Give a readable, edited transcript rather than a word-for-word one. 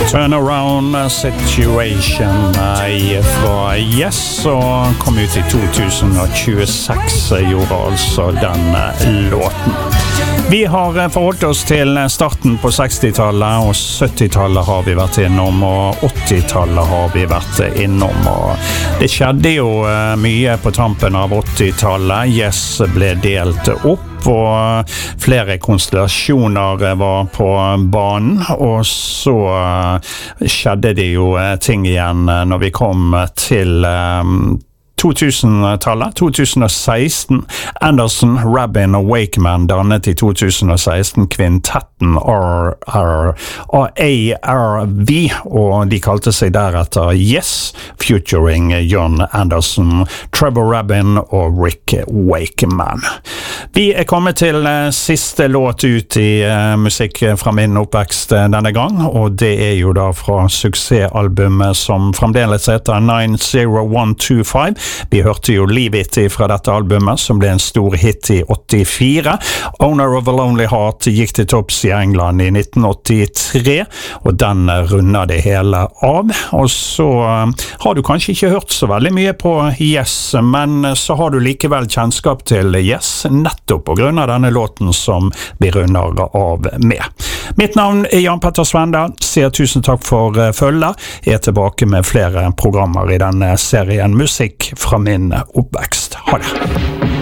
Turnaround Situation fra Yes, og kom ut i 2026, gjorde altså den låten. Vi har forholdt oss til starten på 60-tallet, og 70-tallet har vi vært innom, og 80-tallet har vi vært innom. Og det skjedde jo mye på tampen av 80-tallet. Yes ble delt opp, og flere konstellasjoner var på banen, og så skjedde det jo ting igjen når vi kom til 2000-tallet, 2016. Anderson, Rabin og Wakeman dannet i 2016 kvintetten ARV, og de kalte seg deretter Yes, featuring John Anderson, Trevor Rabin og Rick Wakeman. Vi kommet til siste låt ut i musikk fra min oppvekst denne gang, og det jo da fra suksessalbumet som fremdeles heter 90125. Vi hørte jo Leave It fra dette albumet, som ble en stor hit i 84. Owner of a Lonely Heart gikk til topps i England i 1983, og den runder det hele av. Og så har du kanskje ikke hørt så veldig mye på Yes, men så har du likevel kjennskap til Yes, nettopp på grunn av denne låten som vi runder av med. Mitt navn Jan Petter Svenda, sier tusen takk for følget. Jeg tilbake med flere programmer i denne serien Musikk fra min oppvekst. Ha det!